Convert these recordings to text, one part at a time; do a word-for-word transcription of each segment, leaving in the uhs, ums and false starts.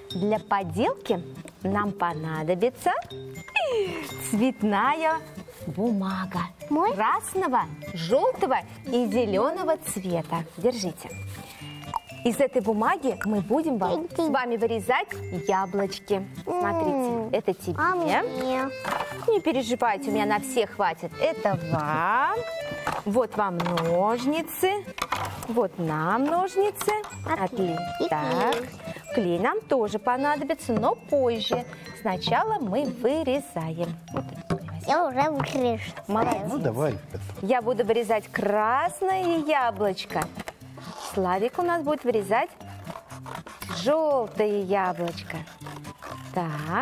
Для поделки нам понадобится цветная бумага. Мой? Красного, желтого и зеленого цвета. Держите. Из этой бумаги мы будем вам, с вами вырезать яблочки. Смотрите, это тебе. А мне? Не переживайте, у меня на всех хватит. Это вам. Вот вам ножницы. Вот нам ножницы. Отлично. Так. Клей нам тоже понадобится, но позже. Сначала мы вырезаем. Вот это. Я уже вырежу. Молодец. Ну, давай. Я буду вырезать красное яблочко. Славик у нас будет вырезать желтое яблочко. Так.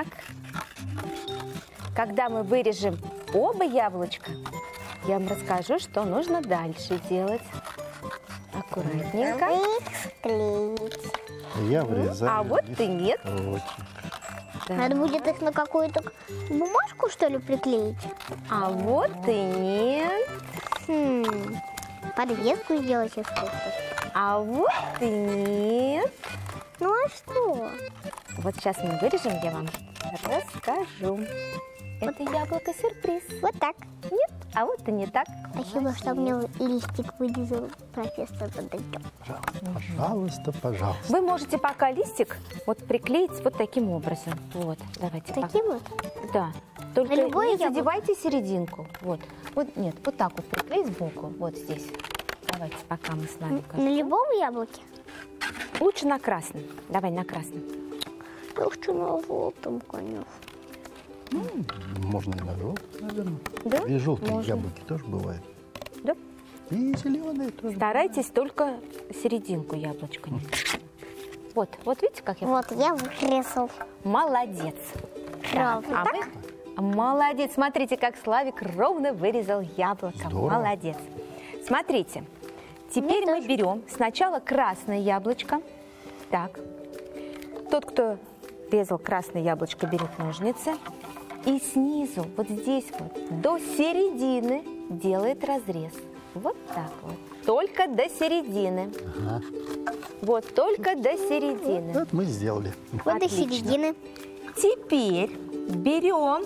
Когда мы вырежем оба яблочка, я вам расскажу, что нужно дальше делать. Аккуратненько. Надо их склеить. Я вырезаю. А вот и нет. листочек. Да. Надо будет их на какую-то бумажку, что ли, приклеить? А вот и нет. Хм. Подвеску сделать, если что. А вот и нет. Ну а что? Вот сейчас мы вырежем, я вам расскажу. Это яблоко сюрприз. Вот так. Нет, а вот и не так. Спасибо, что мне листик вырезал профессор Бондарчук. Пожалуйста, пожалуйста. Вы можете пока листик вот приклеить вот таким образом. Вот, давайте. пока. Таким вот? Да. Только На любое не яблоко? задевайте серединку. Вот. Вот, нет, вот так вот приклей сбоку. Вот здесь. Давайте, пока мы с вами. На любом яблоке? Лучше на красном. Давай на красном. Я хочу на желтом, конечно. Ну, можно и на желтый, наверное. Да? И желтые Можно. яблоки тоже бывают. Да? И зеленые тоже. Старайтесь только серединку яблочка не. Вот, вот видите, как я. Вот, я вырезал. Молодец. Так, Ровно а так? мы- Молодец. Смотрите, как Славик ровно вырезал яблоко. Здорово. Молодец. Смотрите. Теперь мы берем сначала красное яблочко. Так. Тот, кто резал красное яблочко, берет ножницы. И снизу, вот здесь вот, до середины делает разрез. Вот так вот. Только до середины. Ага. Вот, только до середины. Вот мы сделали. Вот до Отлично. середины. Теперь берем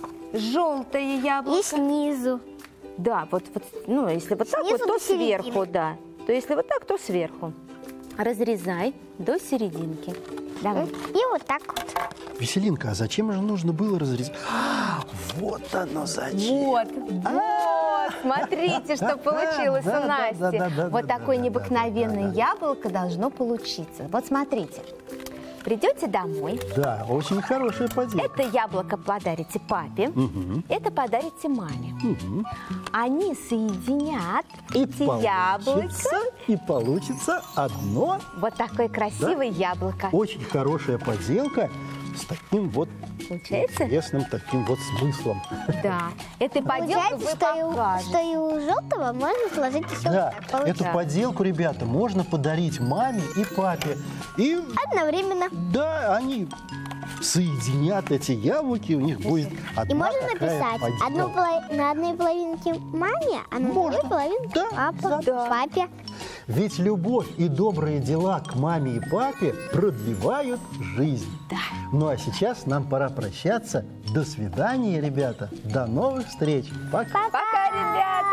желтое И яблоко. снизу. Да, вот, вот, ну, если вот так Снизу вот, то до середины. сверху, да. То если вот так, то сверху. Разрезай до серединки. Давай. И вот так вот. Веселинка, а зачем же нужно было разрезать? А, вот оно зачем. Вот, вот, смотрите, что получилось Да, у да, Насти. да, да, да, Вот да, такое да, необыкновенное да, да, да. яблоко должно получиться. Вот смотрите, придете домой, Да, очень хорошая поделка. это яблоко подарите папе, Мгм. это подарите маме. Мгм. Они соединят И эти яблоки. получится, и получится одно Вот такое красивое яблоко. очень хорошая поделка с таким вот Получается? интересным таким вот смыслом. Да. Этой поделкой Получается, вы что и, у, покажете. что и у желтого можно сложить еще Да, вот так. Получается. эту поделку, ребята, можно подарить маме и папе. И Одновременно. да, они соединят эти яблоки, у них будет одна И можно такая написать поделка. одну поло- на одной половинке маме, а на Можно. другой половинке Да, папа, да. папе. Ведь любовь и добрые дела к маме и папе продлевают жизнь. Да. Ну а сейчас нам пора прощаться. До свидания, ребята. До новых встреч. Пока. Пока, ребята!